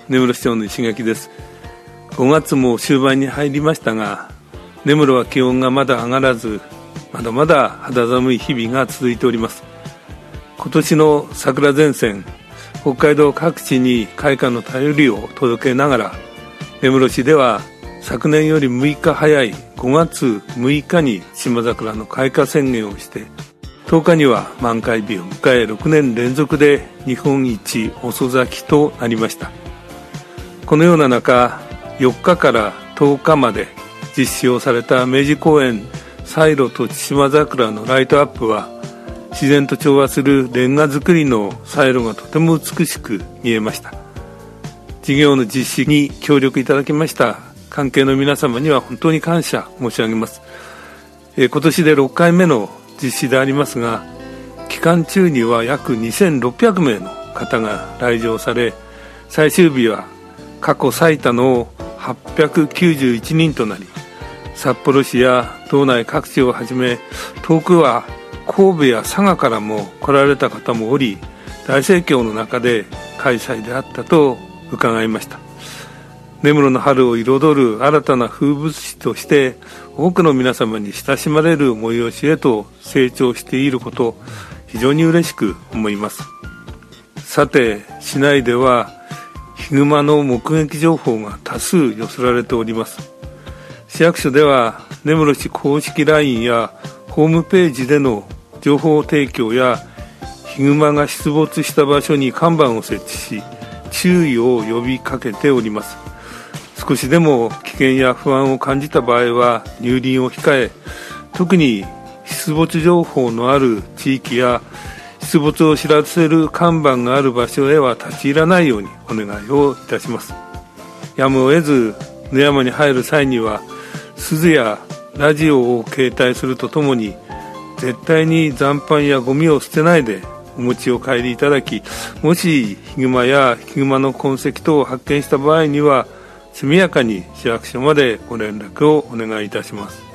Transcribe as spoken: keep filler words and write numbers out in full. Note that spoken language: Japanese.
根室市長の石垣です。ごがつも終盤に入りましたが、根室は気温がまだ上がらず、まだまだ肌寒い日々が続いております。今年の桜前線、北海道各地に開花の便りを届けながら、根室市では昨年よりむいか早いごがつむいかに島桜の開花宣言をして、とおかには満開日を迎え、ろくねん連続で日本一遅咲きとなりました。このような中、よっかからとおかまで実施をされた明治公園サイロと島桜のライトアップは、自然と調和するレンガ造りのサイロがとても美しく見えました。事業の実施に協力いただきました関係の皆様には本当に感謝申し上げます。えー、今年でろっかいめの実施でありますが、期間中には約にせんろっぴゃくめいの方が来場され、最終日は過去最多のはっぴゃくきゅうじゅういちにんとなり、札幌市や道内各地をはじめ、遠くは神戸や佐賀からも来られた方もおり、大盛況の中で開催であったと伺いました。根室の春を彩る新たな風物詩として、多くの皆様に親しまれる催しへと成長していること、非常に嬉しく思います。さて、市内ではヒグマの目撃情報が多数寄せられております。市役所では根室市公式 ライン やホームページでの情報提供や、ヒグマが出没した場所に看板を設置し、注意を呼びかけております。少しでも危険や不安を感じた場合は入林を控え、特に出没情報のある地域や出没を知らせる看板がある場所へは立ち入らないようにお願いをいたします。やむを得ず野山に入る際には、鈴やラジオを携帯するとともに、絶対に残飯やゴミを捨てないでお餅を帰りいただき、もしヒグマやヒグマの痕跡等を発見した場合には、速やかに市役所までご連絡をお願いいたします。